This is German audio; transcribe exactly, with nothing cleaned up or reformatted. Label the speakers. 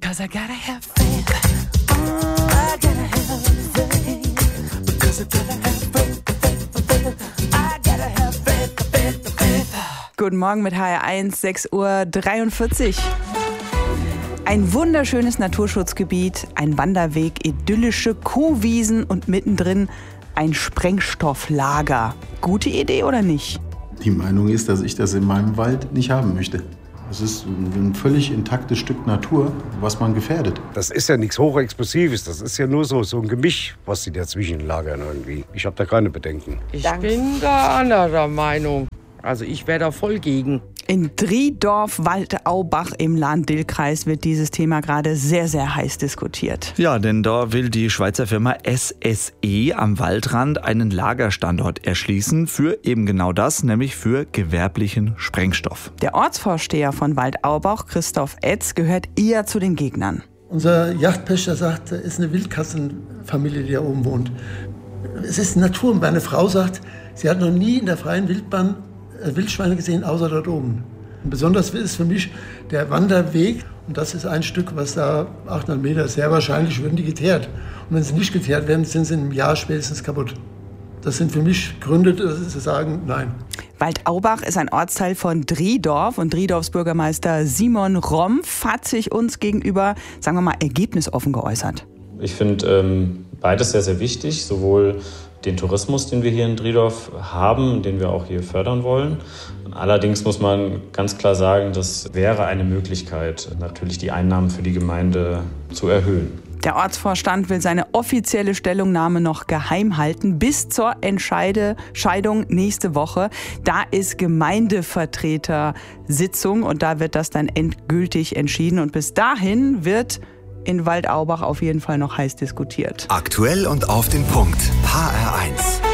Speaker 1: Because I gotta have faith. Oh, I gotta have faith. Because I gotta have faith, faith, faith. I gotta have faith, faith, faith. Guten Morgen mit H R eins, sechs Uhr dreiundvierzig. Ein wunderschönes Naturschutzgebiet, ein Wanderweg, idyllische Kuhwiesen und mittendrin ein Sprengstofflager. Gute Idee oder nicht?
Speaker 2: Die Meinung ist, dass ich das in meinem Wald nicht haben möchte. Es ist ein völlig intaktes Stück Natur, was man gefährdet.
Speaker 3: Das ist ja nichts Hochexplosives, das ist ja nur so, so ein Gemisch, was sie dazwischen lagern irgendwie. Ich habe da keine Bedenken.
Speaker 4: Ich bin da anderer Meinung. Also ich wäre da voll gegen.
Speaker 1: In Driedorf-Waldaubach im Lahn-Dill-Kreis wird dieses Thema gerade sehr, sehr heiß diskutiert.
Speaker 5: Ja, denn da will die Schweizer Firma S S E am Waldrand einen Lagerstandort erschließen für eben genau das, nämlich für gewerblichen Sprengstoff.
Speaker 1: Der Ortsvorsteher von Waldaubach, Christoph Etz, gehört eher zu den Gegnern.
Speaker 6: Unser Yachtpächter sagt, es ist eine Wildkatzenfamilie, die da oben wohnt. Es ist Natur. Und meine Frau sagt, sie hat noch nie in der freien Wildbahn Wildschweine gesehen, außer dort oben. Und besonders ist für mich der Wanderweg. Und das ist ein Stück, was da achthundert Meter, sehr wahrscheinlich würden die geteert. Und wenn sie nicht geteert werden, sind sie in einem Jahr spätestens kaputt. Das sind für mich Gründe, zu sagen, nein.
Speaker 1: Waldaubach ist ein Ortsteil von Driedorf und Driedorfs Bürgermeister Simon Rompf hat sich uns gegenüber, sagen wir mal, ergebnisoffen geäußert.
Speaker 7: Ich finde ähm, beides sehr, sehr wichtig, sowohl den Tourismus, den wir hier in Driedorf haben, den wir auch hier fördern wollen. Allerdings muss man ganz klar sagen, das wäre eine Möglichkeit, natürlich die Einnahmen für die Gemeinde zu erhöhen.
Speaker 1: Der Ortsvorstand will seine offizielle Stellungnahme noch geheim halten bis zur Entscheidung nächste Woche. Da ist Gemeindevertretersitzung und da wird das dann endgültig entschieden. Und bis dahin wird in Waldaubach auf jeden Fall noch heiß diskutiert.
Speaker 8: Aktuell und auf den Punkt. H R eins.